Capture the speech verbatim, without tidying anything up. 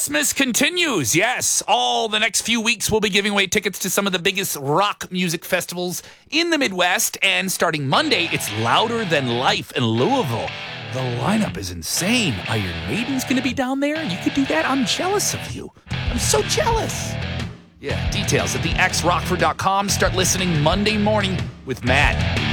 Christmas continues. Yes, all the next few weeks we'll be giving away tickets to some of the biggest rock music festivals in the Midwest. And starting Monday, it's Louder Than Life in Louisville. The lineup is insane. Iron Maiden's going to be down there. You could do that. I'm jealous of you. I'm so jealous. Yeah, details at the x rockford dot com. Start listening Monday morning with Matt.